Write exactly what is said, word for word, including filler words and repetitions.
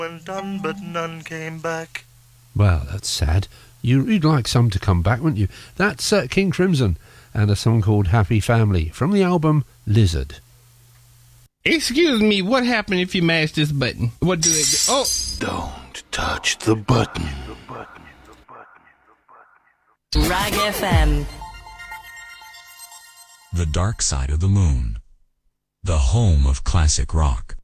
Went on, but none came back. Well, that's sad. You, you'd like some to come back, wouldn't you? That's uh, King Crimson and a song called Happy Family from the album Lizard. Excuse me, what happened if you mash this button? What do it do? Oh! Don't touch the button. Rag F M. The Dark Side of the Moon. The home of classic rock.